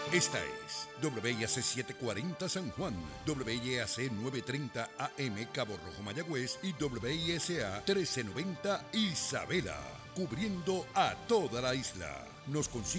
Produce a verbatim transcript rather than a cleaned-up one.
Esta es W I A C setecientos cuarenta San Juan, W I A C novecientos treinta A M Cabo Rojo Mayagüez y W I S A mil trescientos noventa Isabela, cubriendo a toda la isla. Nos consigue